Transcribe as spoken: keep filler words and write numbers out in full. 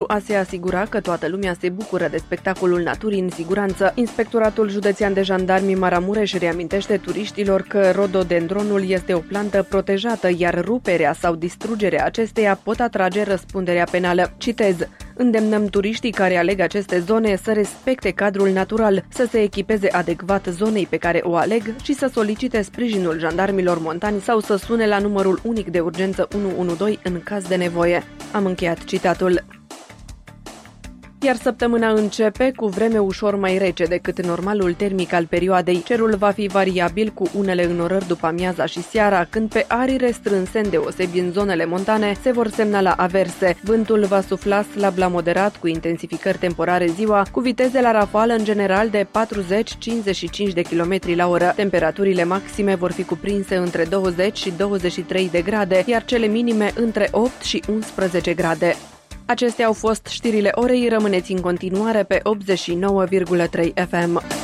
a se asigura că toată lumea se bucură de spectacolul naturii în siguranță. Inspectoratul Județean de Jandarmi Maramureș reamintește turiștilor că rododendronul este o plantă protejată, iar ruperea sau distrugerea acesteia pot atrage răspunderea penală. Citez: îndemnăm turiștii care aleg aceste zone să respecte cadrul natural, să se echipeze adecvat zonei pe care o aleg și să solicite sprijinul jandarmilor montani sau să sune la numărul unic de urgență unu unu doi în caz de nevoie. Am încheiat citatul. Iar săptămâna începe cu vreme ușor mai rece decât normalul termic al perioadei. Cerul va fi variabil cu unele înorări după amiaza și seara, când pe arii restrânse, îndeosebi în zonele montane, se vor semnala averse. Vântul va sufla slab la moderat, cu intensificări temporare ziua, cu viteze la rafală în general de patruzeci - cincizeci și cinci de kilometri la oră. Temperaturile maxime vor fi cuprinse între douăzeci și douăzeci și trei de grade, iar cele minime între opt și unsprezece grade. Acestea au fost știrile orei, rămâneți în continuare pe optzeci și nouă virgulă trei F M.